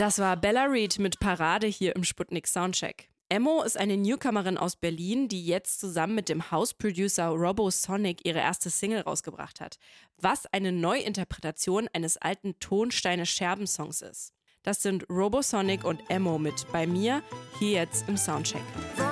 Das war Bella Reed mit Parade hier im Sputnik Soundcheck. Emmo ist eine Newcomerin aus Berlin, die jetzt zusammen mit dem House-Producer Robosonic ihre erste Single rausgebracht hat, was eine Neuinterpretation eines alten Tonsteine-Scherben-Songs ist. Das sind Robosonic und Emmo mit Bei mir, hier jetzt im Soundcheck.